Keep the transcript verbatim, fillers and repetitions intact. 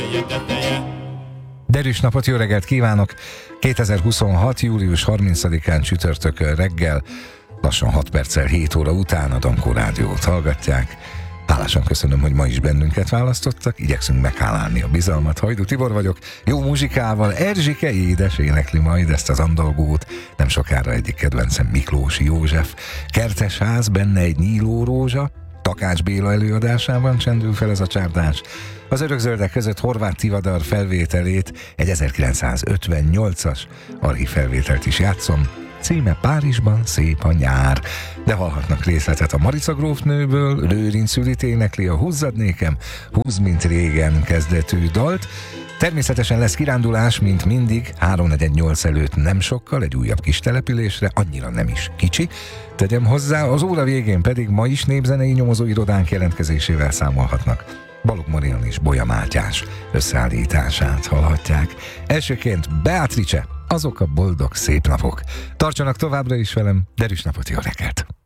Derűs napot, jó reggelt kívánok! kétezer-huszonhat. július harmincadikán csütörtökön reggel, lassan hat perccel hét óra után a Dankó Rádiót hallgatják. Hálásan köszönöm, hogy ma is bennünket választottak, igyekszünk meghálálni a bizalmat. Hajdú Tibor vagyok, jó muzsikával, Erzsike édes énekli majd ezt az andalgót, nem sokára egyik kedvencem Miklósi József. Kertesház, benne egy nyíló rózsa, Takács Béla előadásában csendül fel ez a csárdás. Az örökzöldek között Horváth Tivadar felvételét, egy ezerkilencszázötvennyolcas archív felvételt is játszom. Címe Párizsban szép a nyár. De hallhatnak részletet a Marica grófnőből, Lőrinc Judit énekli a Húzzad nékem, húz mint régen kezdetű dalt. Természetesen lesz kirándulás, mint mindig, háromnegyvennyolc előtt nem sokkal, egy újabb kis településre, annyira nem is kicsi. Tegyem hozzá, az óra végén pedig ma is népzenei nyomozóirodánk jelentkezésével számolhatnak. Balogh Marian és Bolya Mátyás összeállítását hallhatják. Elsőként Beatrice, azok a boldog szép napok. Tartsanak továbbra is velem, derűs napot, jó reggelt!